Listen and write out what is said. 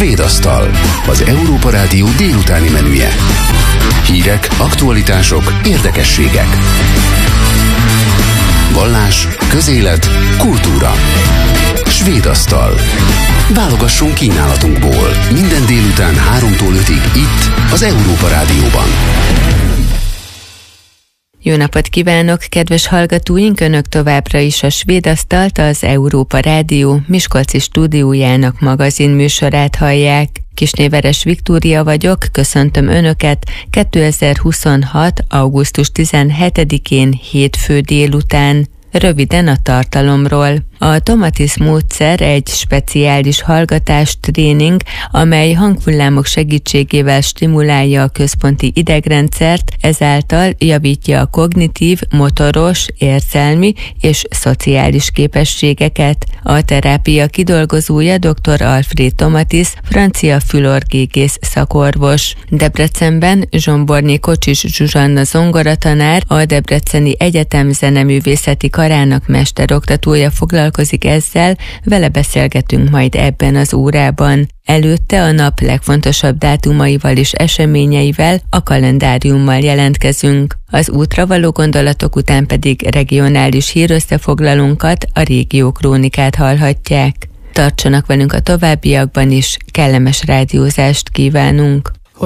Svédasztal, az Európa Rádió délutáni menüje. Hírek, aktualitások, érdekességek. Vallás, közélet, kultúra. Svédasztal. Válogassunk kínálatunkból. Minden délután 3-tól 5-ig itt, az Európa Rádióban. Jó napot kívánok, kedves hallgatóink! Önök továbbra is a Svédasztalt, az Európa Rádió miskolci stúdiójának magazinműsorát hallják. Kisnéveres Viktória vagyok, köszöntöm Önöket 2026. augusztus 17-én hétfő délután. Röviden a tartalomról. A Tomatis módszer egy speciális hallgatástréning, amely hanghullámok segítségével stimulálja a központi idegrendszert, ezáltal javítja a kognitív, motoros, érzelmi és szociális képességeket. A terápia kidolgozója dr. Alfred Tomatis, francia fülorgégész szakorvos. Debrecenben Zsomborné Kocsis Zsuzsanna zongoratanár, a Debreceni Egyetem zeneművészeti karának mesteroktatója foglalkozik ezzel, vele beszélgetünk majd ebben az órában. Előtte a nap legfontosabb dátumaival és eseményeivel, a kalendáriummal jelentkezünk. Az útra való gondolatok után pedig regionális hírösszefoglalónkat, a Régió Krónikát hallhatják. Tartsanak velünk a továbbiakban is, kellemes rádiózást kívánunk!